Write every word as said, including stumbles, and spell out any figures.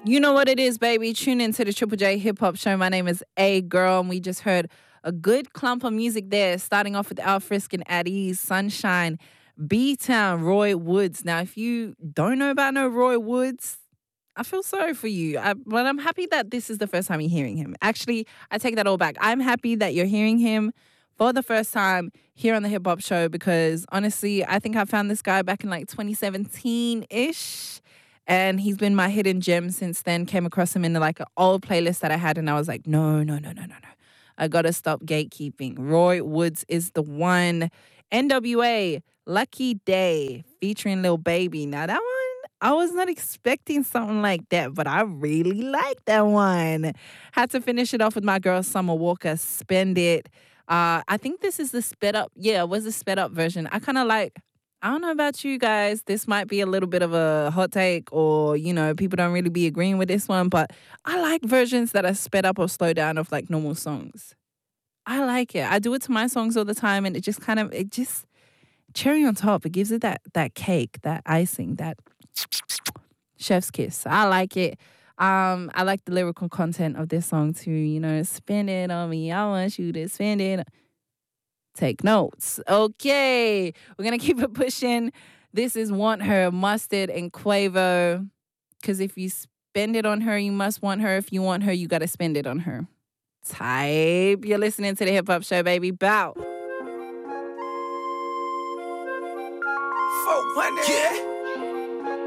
You know what it is, baby. Tune into the Triple J Hip Hop Show. My name is A Girl, and we just heard a good clump of music there, starting off with Al Frisk and At Ease, Sunshine, B-Town, Roy Woods. Now, if you don't know about no Roy Woods, I feel sorry for you. I, but I'm happy that this is the first time you're hearing him. Actually, I take that all back. I'm happy that you're hearing him for the first time here on the Hip Hop Show because, honestly, I think I found this guy back in like twenty seventeen-ish. And he's been my hidden gem since then. Came across him in like an old playlist that I had. And I was like, no, no, no, no, no, no. I got to stop gatekeeping. Roy Woods is the one. N W A, Lucky Day, featuring Lil Baby. Now, that one, I was not expecting something like that, but I really like that one. Had to finish it off with my girl, Summer Walker, Spend It. Uh, I think this is the sped up. Yeah, it was the sped up version. I kind of like... I don't know about you guys. This might be a little bit of a hot take or, you know, people don't really be agreeing with this one, but I like versions that are sped up or slowed down of like normal songs. I like it. I do it to my songs all the time and it just kind of, it just, cherry on top. It gives it that that cake, that icing, that chef's kiss. I like it. Um, I like the lyrical content of this song too. You know, spend it on me. I want you to spend it. Take notes. Okay, we're going to keep it pushing. This is Want Her, Mustard and Quavo. Because if you spend it on her, you must want her. If you want her, you got to spend it on her. Type. You're listening to the Hip Hop Show, baby. Bow.